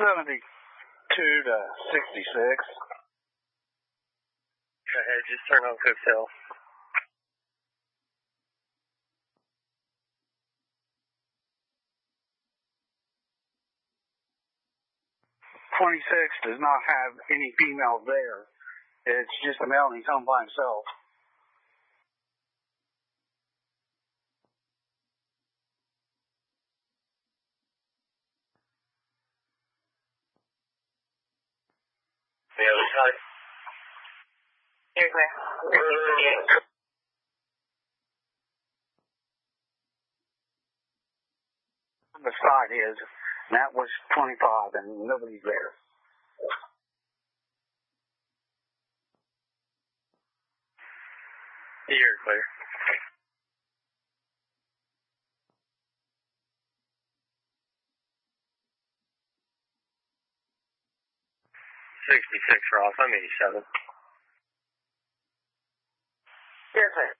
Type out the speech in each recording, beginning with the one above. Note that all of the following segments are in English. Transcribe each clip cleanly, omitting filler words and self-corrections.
to 66. Go ahead, just turn on Cook Hill. Does not have any females there. It's just a male and he's home by himself. The other side. You're clear. The side is, and that was 25, and nobody's there. You're clear. $66 Ross, I'm 87. You're clear.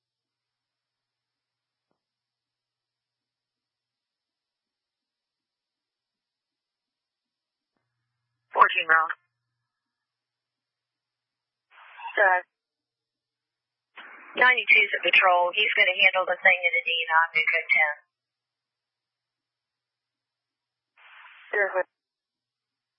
Ross. 92's at patrol. He's going to handle the thing at a D, and I'm going to go 10. You're clear.